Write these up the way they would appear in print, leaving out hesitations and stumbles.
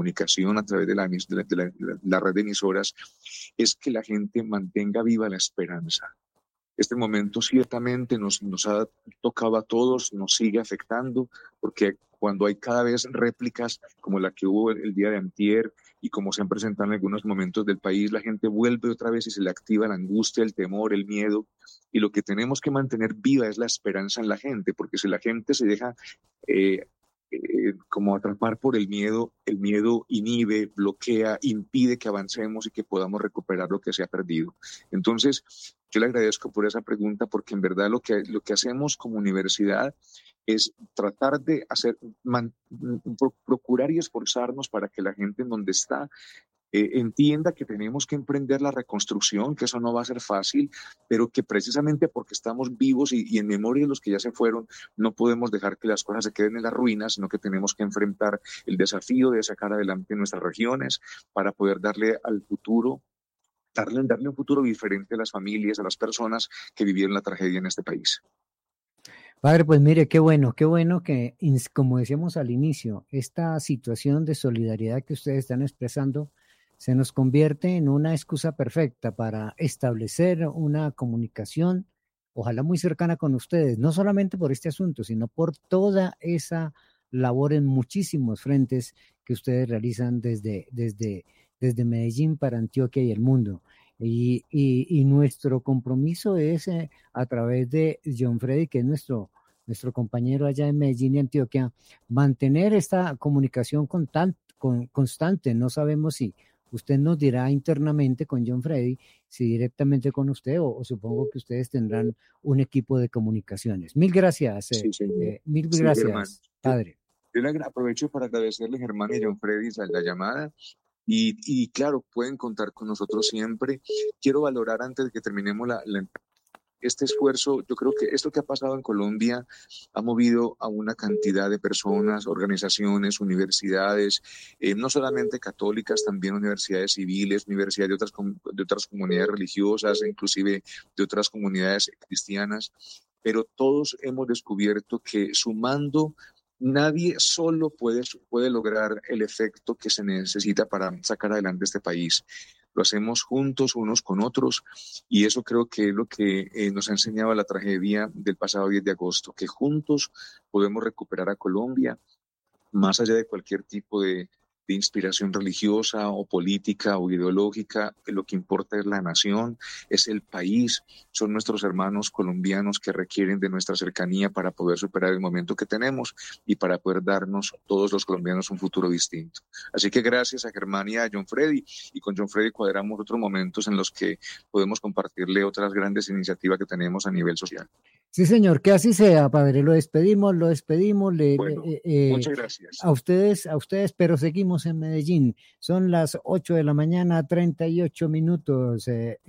comunicación a través de la red de emisoras, es que la gente mantenga viva la esperanza. Este momento ciertamente nos ha tocado a todos, nos sigue afectando, porque cuando hay cada vez réplicas como la que hubo el día de antier y como se han presentado en algunos momentos del país, la gente vuelve otra vez y se le activa la angustia, el temor, el miedo, y lo que tenemos que mantener viva es la esperanza en la gente, porque si la gente se deja como atrapar por el miedo inhibe, bloquea, impide que avancemos y que podamos recuperar lo que se ha perdido. Entonces, yo le agradezco por esa pregunta, porque en verdad lo que hacemos como universidad es tratar de procurar y esforzarnos para que la gente en donde está entienda que tenemos que emprender la reconstrucción, que eso no va a ser fácil, pero que precisamente porque estamos vivos y en memoria de los que ya se fueron, no podemos dejar que las cosas se queden en la ruina, sino que tenemos que enfrentar el desafío de sacar adelante nuestras regiones para poder darle un futuro diferente a las familias, a las personas que vivieron la tragedia en este país. Padre, pues mire, qué bueno que, como decíamos al inicio, esta situación de solidaridad que ustedes están expresando se nos convierte en una excusa perfecta para establecer una comunicación, ojalá muy cercana con ustedes, no solamente por este asunto, sino por toda esa labor en muchísimos frentes que ustedes realizan desde Medellín para Antioquia y el mundo. Y nuestro compromiso es a través de John Freddy, que es nuestro compañero allá en Medellín y Antioquia, mantener esta comunicación constante. No sabemos si usted nos dirá internamente con John Freddy, si directamente con usted, o supongo que ustedes tendrán un equipo de comunicaciones. Mil gracias, mil gracias, Germán. padre. Yo le aprovecho para agradecerle, Germán y John Freddy, la llamada. Y claro, pueden contar con nosotros siempre. Quiero valorar antes de que terminemos este esfuerzo. Yo creo que esto que ha pasado en Colombia ha movido a una cantidad de personas, organizaciones, universidades, no solamente católicas, también universidades civiles, universidades de otras comunidades religiosas, inclusive de otras comunidades cristianas, pero todos hemos descubierto que sumando, nadie solo puede lograr el efecto que se necesita para sacar adelante este país. Lo hacemos juntos, unos con otros, y eso creo que es lo que nos ha enseñado la tragedia del pasado 10 de agosto, que juntos podemos recuperar a Colombia, más allá de cualquier tipo de inspiración religiosa o política o ideológica. Lo que importa es la nación, es el país, son nuestros hermanos colombianos que requieren de nuestra cercanía para poder superar el momento que tenemos y para poder darnos todos los colombianos un futuro distinto. Así que gracias a Germán y a John Freddy, y con John Freddy cuadramos otros momentos en los que podemos compartirle otras grandes iniciativas que tenemos a nivel social. Sí, señor, que así sea, padre. Lo despedimos. Bueno, muchas gracias. A ustedes, pero seguimos en Medellín. Son las 8 de la mañana, 38 minutos.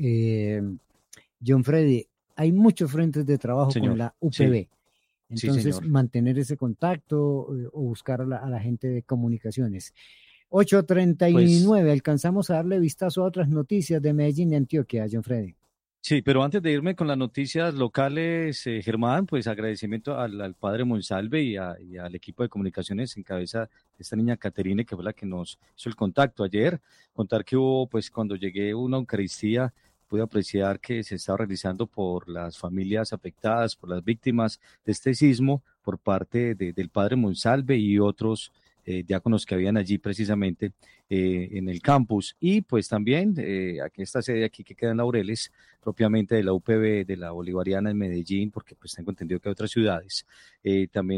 John Freddy, hay muchos frentes de trabajo, señor, con la UPB. Sí. Entonces, sí, mantener ese contacto o buscar a la gente de comunicaciones. 8:39, pues, alcanzamos a darle vistazo a otras noticias de Medellín y Antioquia, John Freddy. Sí, pero antes de irme con las noticias locales, Germán, pues agradecimiento al padre Monsalve y al equipo de comunicaciones en cabeza de esta niña Caterine, que fue la que nos hizo el contacto ayer. Contar que hubo, pues cuando llegué una Eucaristía, pude apreciar que se estaba realizando por las familias afectadas, por las víctimas de este sismo, por parte del padre Monsalve y otros diáconos que habían allí precisamente en el campus, y pues también aquí esta sede aquí que queda en Laureles, propiamente de la UPB, de la Bolivariana en Medellín, porque pues tengo entendido que hay otras ciudades, también